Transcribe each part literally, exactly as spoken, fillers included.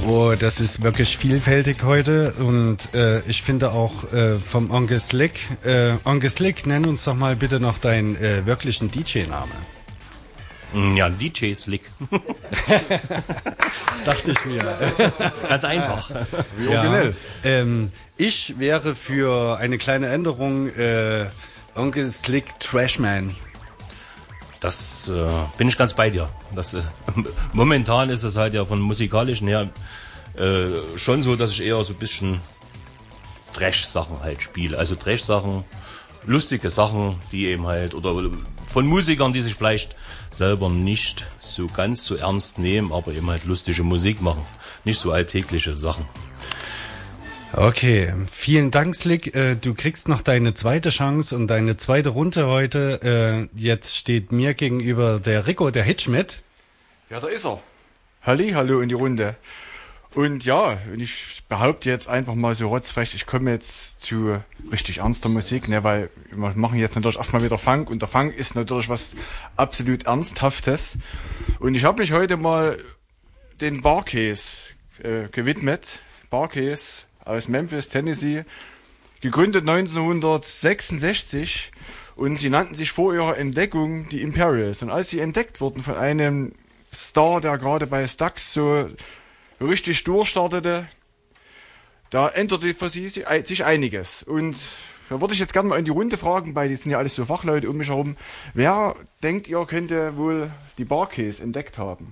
Oh, das ist wirklich vielfältig heute und äh, ich finde auch äh, vom Onkel Slick, äh, Onkel Slick, nenn uns doch mal bitte noch deinen äh, wirklichen D J-Name. Ja, D J Slick. Dachte ich mir. Ganz einfach. Wie originell. Ja, ähm, ich wäre für eine kleine Änderung äh, Onkel Slick Trashman. Das äh, bin ich ganz bei dir. Das, äh, momentan ist es halt ja von musikalischen her äh, schon so, dass ich eher so ein bisschen Trash-Sachen halt spiele. Also Trash-Sachen, lustige Sachen, die eben halt, oder von Musikern, die sich vielleicht selber nicht so ganz so ernst nehmen, aber eben halt lustige Musik machen. Nicht so alltägliche Sachen. Okay, vielen Dank, Slick. Äh, du kriegst noch deine zweite Chance und deine zweite Runde heute. Äh, jetzt steht mir gegenüber der Rico, der Hitschmidt. Ja, da ist er. Halli, hallo in die Runde. Und ja, und ich behaupte jetzt einfach mal so rotzfrech, ich komme jetzt zu richtig ernster Musik, ne, weil wir machen jetzt natürlich erstmal wieder Funk und der Funk ist natürlich was absolut Ernsthaftes. Und ich habe mich heute mal den Bar-Case äh, gewidmet. Bar-Case aus Memphis, Tennessee, gegründet neunzehnhundertsechsundsechzig und sie nannten sich vor ihrer Entdeckung die Imperials. Und als sie entdeckt wurden von einem Star, der gerade bei Stax so richtig durchstartete, da änderte für sie sich einiges. Und da würde ich jetzt gerne mal in die Runde fragen, weil die sind ja alles so Fachleute um mich herum. Wer denkt ihr, könnte wohl die Bar-Case entdeckt haben?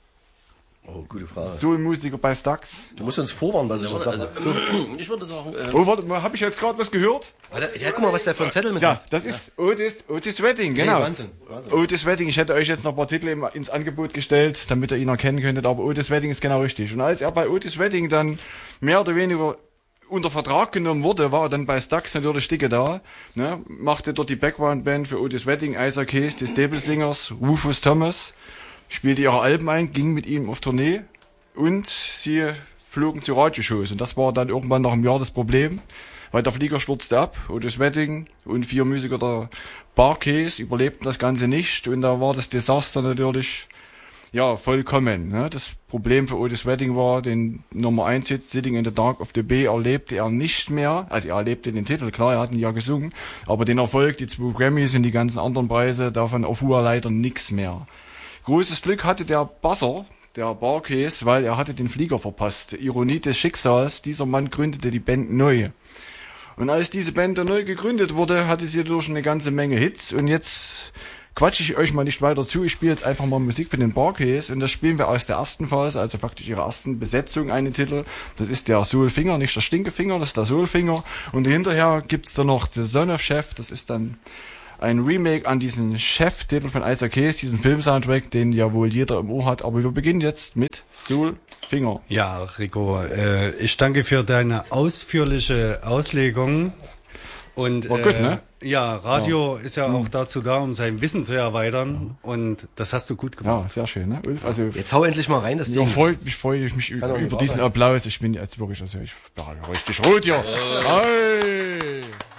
Oh, gute Frage. Soul-Musiker bei Stax. Du musst uns vorwarnen, was ich was sage. Also, so. Ich würde sagen... Äh oh, warte mal, habe ich jetzt gerade was gehört? Ja, guck mal, was der für ein Zettel mit Ja, hat. das ist ja. Otis, Otis Wedding, genau. Hey, Wahnsinn, Wahnsinn. Otis Wedding, ich hätte euch jetzt noch ein paar Titel ins Angebot gestellt, damit ihr ihn erkennen könntet, aber Otis Wedding ist genau richtig. Und als er bei Otis Wedding dann mehr oder weniger unter Vertrag genommen wurde, war er dann bei Stax natürlich dicke da, ne? Machte dort die Background-Band für Otis Wedding, Isaac Hayes, die Staple Singers, Rufus Thomas, spielte ihre Alben ein, ging mit ihm auf Tournee. Und sie flogen zu Radioshows. Und das war dann irgendwann nach einem Jahr das Problem, weil der Flieger stürzte ab. Otis Wedding und vier Musiker der Bar-Case überlebten das Ganze nicht. Und da war das Desaster natürlich, ja, vollkommen. Ne? Das Problem für Otis Wedding war, den Nummer eins Hit Sitting in the Dark of the Bay erlebte er nicht mehr. Also er erlebte den Titel, klar, er hat ihn ja gesungen. Aber den Erfolg, die zwei Grammys und die ganzen anderen Preise, davon erfuhr er leider nichts mehr. Großes Glück hatte der Basser, der Bar-Case, weil er hatte den Flieger verpasst. Ironie des Schicksals, dieser Mann gründete die Band neu. Und als diese Band dann neu gegründet wurde, hatte sie durch eine ganze Menge Hits. Und jetzt quatsche ich euch mal nicht weiter zu. Ich spiele jetzt einfach mal Musik für den Bar-Case. Und das spielen wir aus der ersten Phase, also faktisch ihrer ersten Besetzung, einen Titel. Das ist der Soulfinger, nicht der Stinkefinger, das ist der Soulfinger. Und hinterher gibt's dann noch The Son of Chef, das ist dann ein Remake an diesen Chef-Titel von Isaac Hayes, diesen Film-Soundtrack, den ja wohl jeder im Ohr hat. Aber wir beginnen jetzt mit Soulfinger. Ja, Rico, äh, ich danke für deine ausführliche Auslegung. Und War gut, ne? Äh, ja, Radio ja. ist ja auch dazu da, um sein Wissen zu erweitern. Und das hast du gut gemacht. Ja, sehr schön, ne? Ulf, also jetzt hau endlich mal rein, das Ding. Ja, freue ich freue mich über, über diesen sein. Applaus. Ich bin jetzt wirklich, also ich bin richtig rot hier. Oh. Hey!